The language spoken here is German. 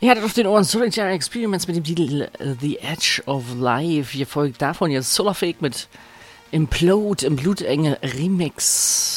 Ihr hattet auf den Ohren Solitary Experiments mit dem Titel The Edge of Life. Ihr folgt davon jetzt Solarfake mit Implode im Blutengel Remix.